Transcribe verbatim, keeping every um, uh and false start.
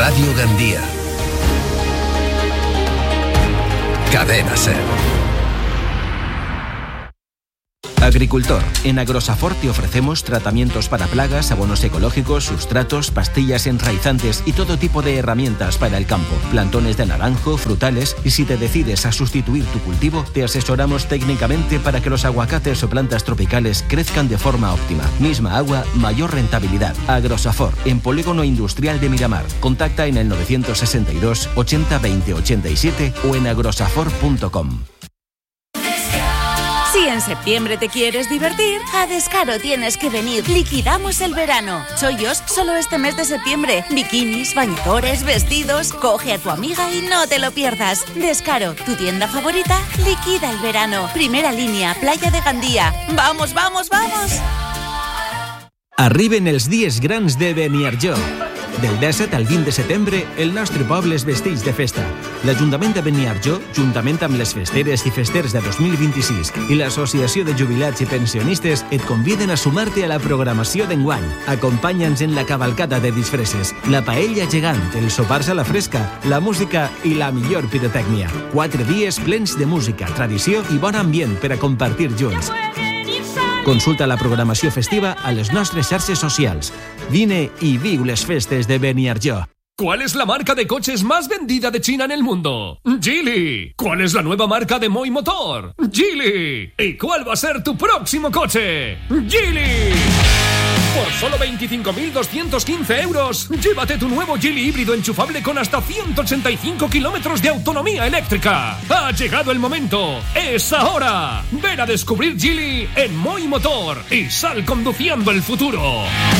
Radio Gandía. Cadena SER. Agricultor, en Agrosafort te ofrecemos tratamientos para plagas, abonos ecológicos, sustratos, pastillas enraizantes y todo tipo de herramientas para el campo, plantones de naranjo, frutales, y si te decides a sustituir tu cultivo, te asesoramos técnicamente para que los aguacates o plantas tropicales crezcan de forma óptima. Misma agua, mayor rentabilidad. Agrosafort, en Polígono Industrial de Miramar. Contacta en el novecientos sesenta y dos ochenta veinte ochenta y siete o en agrosafort punto com. Si en septiembre te quieres divertir, a Descaro tienes que venir. Liquidamos el verano. Chollos solo este mes de septiembre. Bikinis, bañadores, vestidos. Coge a tu amiga y no te lo pierdas. Descaro, tu tienda favorita, liquida el verano. Primera línea, Playa de Gandía. ¡Vamos, vamos, vamos! Arriben els dies grans de Beniarjó. Del disset al vint de setembre, el nostre poble es vesteix de festa. L'Ajuntament de Beniarjó, juntament amb les festeres i festers de dos mil vint-i-sis i l'Associació de Jubilats i Pensionistes, et conviden a sumar-te a la programació d'enguany. Acompanya'ns en la cavalcada de disfresses, la paella gegant, els sopars a la fresca, la música i la millor pirotècnia. Quatre dies plens de música, tradició i bon ambient per a compartir junts. Consulta la programació festiva a les nostres xarxes socials. Vine y viu les festes de Beniarjó. ¿Cuál es la marca de coches más vendida de China en el mundo? Geely. ¿Cuál es la nueva marca de Moi Motor? Geely. ¿Y cuál va a ser tu próximo coche? Geely. Por solo veinticinco mil doscientos quince euros, llévate tu nuevo Geely híbrido enchufable con hasta ciento ochenta y cinco kilómetros de autonomía eléctrica. Ha llegado el momento. ¡Es ahora! Ven a descubrir Geely en Moi Motor y sal conduciendo el futuro.